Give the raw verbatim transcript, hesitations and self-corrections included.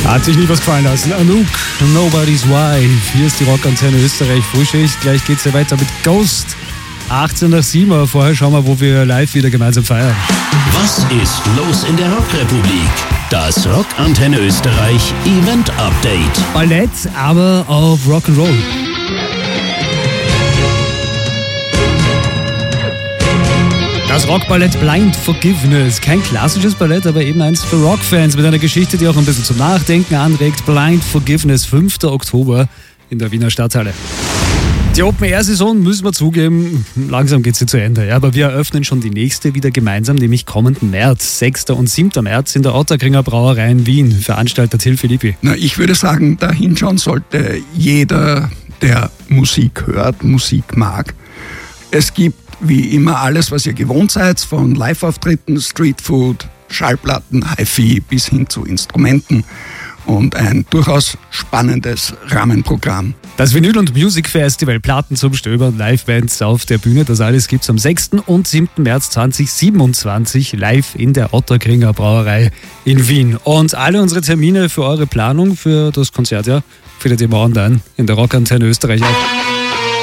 Hat sich nie was gefallen lassen. Anouk, Nobody's Wife. Hier ist die Rockantenne Österreich Frühschicht. Gleich geht's ja weiter mit Ghost. achtzehn nach sieben, aber vorher schauen wir, wo wir live wieder gemeinsam feiern. Was ist los in der Rockrepublik? Das Rockantenne Österreich Event Update. Ballett, aber auf Rock'n'Roll. Das Rockballett Blind Forgiveness. Kein klassisches Ballett, aber eben eins für Rockfans mit einer Geschichte, die auch ein bisschen zum Nachdenken anregt. Blind Forgiveness, fünfter Oktober in der Wiener Stadthalle. Die Open-Air-Saison, müssen wir zugeben, langsam geht sie zu Ende. Ja, aber wir eröffnen schon die nächste wieder gemeinsam, nämlich kommenden März, sechster und siebter März in der Ottakringer Brauerei in Wien. Veranstalter Till Philippi. Na, ich würde sagen, da hinschauen sollte jeder, der Musik hört, Musik mag. Es gibt wie immer alles, was ihr gewohnt seid, von Live-Auftritten, Streetfood, Schallplatten, Hi-Fi bis hin zu Instrumenten und ein durchaus spannendes Rahmenprogramm. Das Vinyl- und Music Festival, Platten zum Stöbern, Live-Bands auf der Bühne, das alles gibt's am sechsten und siebten März zweitausendsiebenundzwanzig live in der Ottakringer Brauerei in Wien. Und alle unsere Termine für eure Planung für das Konzert, ja, findet ihr morgen dann in der Rockantenne Österreich auf.